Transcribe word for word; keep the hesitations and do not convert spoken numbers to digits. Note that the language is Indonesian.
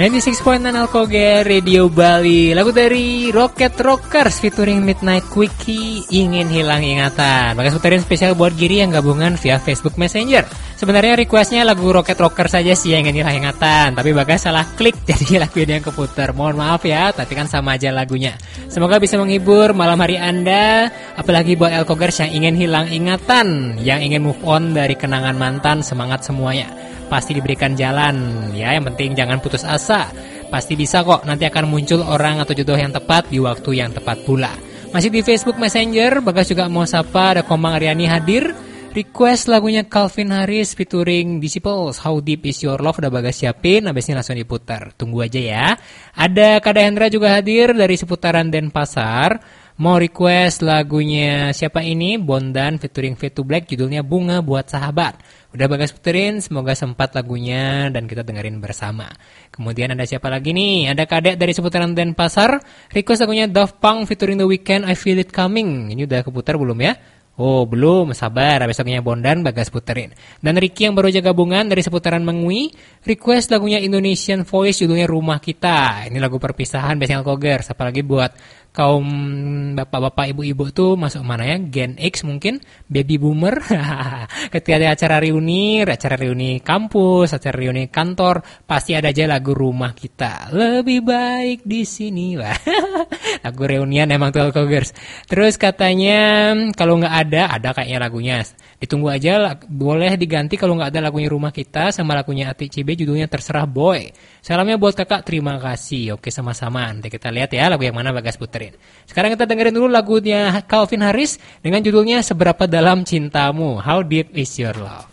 sembilan puluh enam koma enam Alkoger Radio Bali. Lagu dari Rocket Rockers featuring Midnight Quickie, Ingin Hilang Ingatan. Bagas puterin spesial buat Giri yang gabungan via Facebook Messenger. Sebenarnya requestnya lagu Rocket Rockers saja sih yang Ingin Hilang Ingatan, tapi Bagas salah klik jadi lagu ini yang keputar. Mohon maaf ya, tapi kan sama aja lagunya. Semoga bisa menghibur malam hari Anda, apalagi buat Alkogers yang ingin hilang ingatan, yang ingin move on dari kenangan mantan. Semangat semuanya, pasti diberikan jalan ya, yang penting jangan putus asa. Pasti bisa kok, nanti akan muncul orang atau jodoh yang tepat di waktu yang tepat pula. Masih di Facebook Messenger, Bagas juga mau sapa, ada Komang Aryani hadir. Request lagunya Calvin Harris featuring Disciples, How Deep Is Your Love, udah Bagas siapin, habis ini langsung diputar. Tunggu aja ya. Ada Kada Hendra juga hadir dari seputaran Denpasar. Mau request lagunya siapa ini? Bondan featuring Fade to Black, judulnya Bunga Buat Sahabat. Udah Bagas puterin, semoga sempat lagunya dan kita dengerin bersama. Kemudian ada siapa lagi nih? Ada Kadek dari seputaran Denpasar, request lagunya Daft Punk featuring The Weeknd, I Feel It Coming. Ini udah keputar belum ya? Oh belum, sabar, besoknya Bondan Bagas puterin. Dan Ricky yang baru aja gabungan dari seputaran Mengwi, request lagunya Indonesian Voice, judulnya Rumah Kita. Ini lagu perpisahan biasanya Alkogers, apalagi buat kaum bapak-bapak ibu-ibu tuh masuk mana ya, Gen X mungkin, baby boomer. Ketika ada acara reuni, acara reuni kampus, acara reuni kantor, pasti ada aja lagu Rumah Kita. Lebih baik di sini lah. Lagu reunian emang tuh Alkogers. Terus katanya kalau nggak ada, ada kayaknya lagunya. Ditunggu aja, boleh diganti kalau nggak ada lagunya Rumah Kita sama lagunya Ati C B, judulnya Terserah Boy. Salamnya buat kakak, terima kasih. Oke, sama-sama. Nanti kita lihat ya lagu yang mana Bagas puterin. Sekarang kita dengerin dulu lagunya Calvin Harris dengan judulnya Seberapa Dalam Cintamu, How Deep Is Your Love.